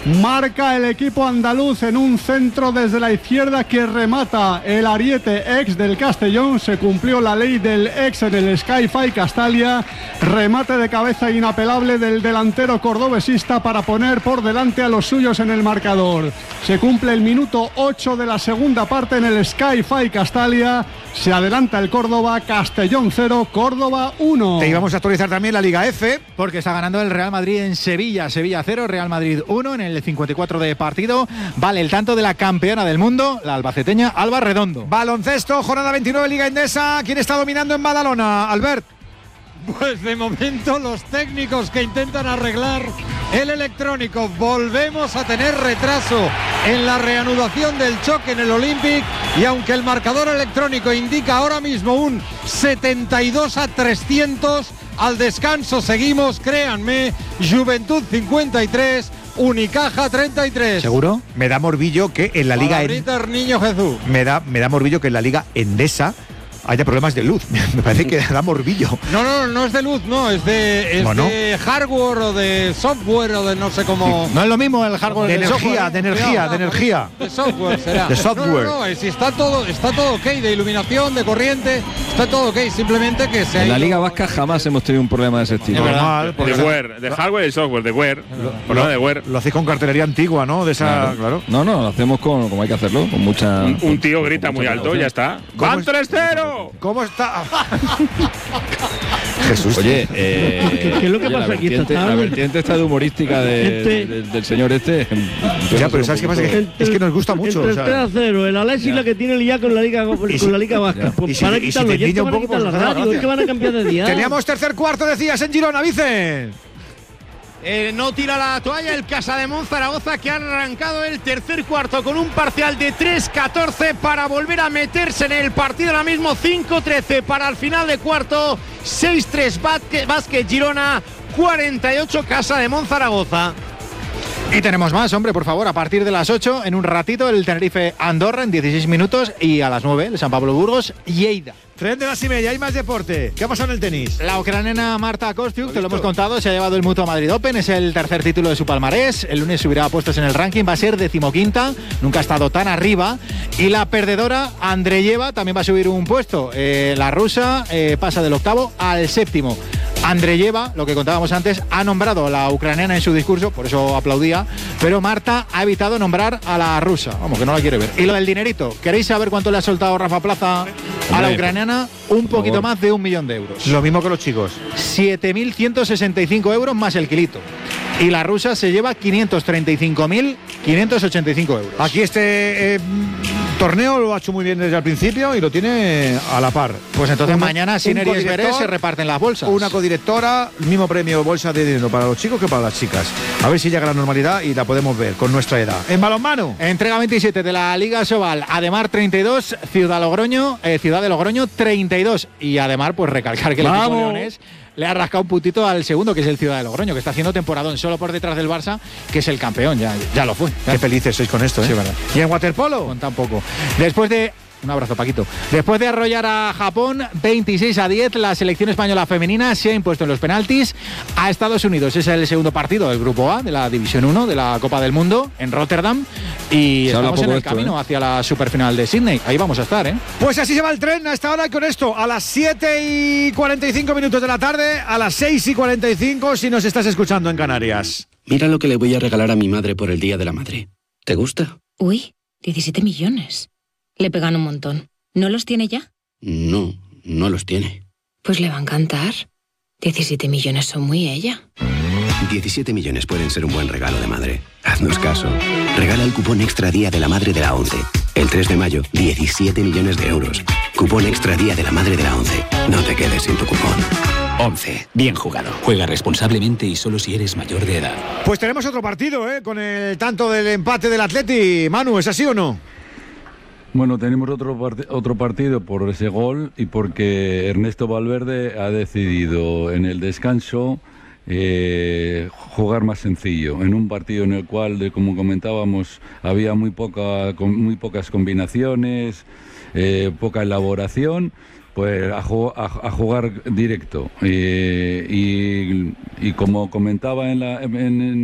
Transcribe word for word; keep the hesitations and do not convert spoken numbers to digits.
Marca el equipo andaluz en un centro desde la izquierda que remata el ariete ex del Castellón. Se cumplió la ley del ex en el Sky-Fi Castalia. Remate de cabeza inapelable del delantero cordobesista para poner por delante a los suyos en el marcador. Se cumple el minuto ocho de la segunda parte en el Sky-Fi Castalia. Se adelanta el Córdoba, Castellón cero, Córdoba uno. Te íbamos a actualizar también la Liga F. Porque está ganando el Real Madrid en Sevilla. Sevilla cero, Real Madrid uno en el cincuenta y cuatro de partido. Vale el tanto de la campeona del mundo, la albaceteña Alba Redondo. Baloncesto, jornada veintinueve, Liga Endesa. ¿Quién está dominando en Badalona, Albert? Pues de momento los técnicos que intentan arreglar el electrónico. Volvemos a tener retraso en la reanudación del choque en el Olympic, y aunque el marcador electrónico indica ahora mismo un setenta y dos a trescientos, al descanso seguimos, créanme. Juventud cincuenta y tres, Unicaja treinta y tres. ¿Seguro? Me da morbillo que en la Liga en... Niño Jesús. Me da, me da morbillo que en la Liga Endesa haya problemas de luz. Me parece que da morbillo. No, no, no es de luz, no, es de, es bueno. de hardware o de software o de no sé cómo. No es lo mismo el hardware de del energía, software. de energía, Cuidado, de energía. De software será. De software. No, no, no, si está todo, está todo ok, de iluminación, de corriente, está todo ok, simplemente que se ha En la ido... Liga Vasca jamás hemos tenido un problema de ese estilo. Es normal, De wear, de hardware y software, de wear. Pero no de wear. Lo hacéis con cartelería antigua, ¿no? De esa, Claro. claro. No, no, lo hacemos con, como hay que hacerlo, con mucha. Un, un tío con- grita con muy mucha alto y ya está. ¿Cómo ¡Van es- tres cero! ¿Cómo está? Jesús. Oye, eh, ¿Qué es lo que oye, pasa la aquí esta vertiente, la tarde? vertiente esta de humorística de- Este- de- del señor este. Ya, pero ¿sabes qué pasa? Que es que nos gusta mucho. Entre o sea, el tres a cero, el Alexis la que tiene el I A con la Liga, con Y si- la Liga Vasca. ya. Pues Y si- van a y si quitarlo, te ya guiña te un van a poco, quitar pues la nada, radio, es gracias. que van a cambiar de día. Teníamos tercer cuarto, decías, en Girona, Vicen. Eh, no tira la toalla el Casademont Zaragoza, que ha arrancado el tercer cuarto con un parcial de tres catorce para volver a meterse en el partido ahora mismo. Cinco trece para el final de cuarto, seis tres Básquet Girona, cuarenta y ocho Casademont Zaragoza. Y tenemos más, hombre, por favor, a partir de las ocho, en un ratito, el Tenerife Andorra en dieciséis minutos, y a las nueve, el San Pablo Burgos Lleida. Tren de las y media, hay más deporte. ¿Qué ha pasado en el tenis? La ucraniana Marta Kostyuk, te lo hemos contado, se ha llevado el Mutua Madrid Open, es el tercer título de su palmarés. El lunes subirá a puestos en el ranking, va a ser decimoquinta, nunca ha estado tan arriba. Y la perdedora Andreyeva también va a subir un puesto. Eh, la rusa eh, pasa del octavo al séptimo. Andreyeva, lo que contábamos antes, ha nombrado a la ucraniana en su discurso, por eso aplaudía, pero Marta ha evitado nombrar a la rusa, vamos, que no la quiere ver. Y lo del dinerito, ¿queréis saber cuánto le ha soltado Rafa Plaza a la ucraniana? Un poquito más de un millón de euros. Lo mismo que los chicos. siete mil ciento sesenta y cinco euros más el kilito. Y la rusa se lleva quinientos treinta y cinco mil quinientos ochenta y cinco euros. Aquí este eh, torneo lo ha hecho muy bien desde el principio y lo tiene a la par. Pues entonces Uno- mañana un Sinner y Esberé codirector, se reparten las bolsas. Una codirectora, mismo premio bolsa de dinero para los chicos que para las chicas. A ver si llega la normalidad y la podemos ver con nuestra edad. En balonmano. Entrega veintisiete de la Liga Sobal, Ademar treinta y dos, Ciudad Logroño, eh, Ciudad de Logroño treinta y dos. Y Ademar, pues recalcar que el equipo leonés le ha rascado un puntito al segundo, que es el Ciudad de Logroño, que está haciendo temporadón solo por detrás del Barça, que es el campeón, ya, ya lo fue. Qué felices sois con esto, ¿eh? Sí, verdad. ¿Y en waterpolo? Con tan poco. Después de... Un abrazo, Paquito. Después de arrollar a Japón veintiséis a diez, la selección española femenina se ha impuesto en los penaltis a Estados Unidos. Es el segundo partido del Grupo A de la División uno de la Copa del Mundo en Rotterdam. Y Se habla estamos en poco el esto, camino ¿eh? hacia la superfinal de Sydney. Ahí vamos a estar, ¿eh? Pues así se va el tren a esta hora y con esto, a las siete y cuarenta y cinco minutos de la tarde, a las seis y cuarenta y cinco si nos estás escuchando en Canarias. Mira lo que le voy a regalar a mi madre por el Día de la Madre. ¿Te gusta? Uy, diecisiete millones. Le pegan un montón. ¿No los tiene ya? No, no los tiene. Pues le va a encantar. diecisiete millones son muy ella. diecisiete millones pueden ser un buen regalo de madre. Haznos caso. Regala el cupón Extra Día de la Madre de la ONCE. El tres de mayo, diecisiete millones de euros. Cupón Extra Día de la Madre de la ONCE. No te quedes sin tu cupón. ONCE. Bien jugado. Juega responsablemente y solo si eres mayor de edad. Pues tenemos otro partido, ¿eh? Con el tanto del empate del Atleti. Manu, ¿es así o no? Bueno, tenemos otro, part- otro partido por ese gol y porque Ernesto Valverde ha decidido en el descanso eh, jugar más sencillo, en un partido en el cual, de, como comentábamos, había muy, poca, con, muy pocas combinaciones, eh, poca elaboración, pues a, ju- a, a jugar directo. Eh, y, y como comentaba en la... En, en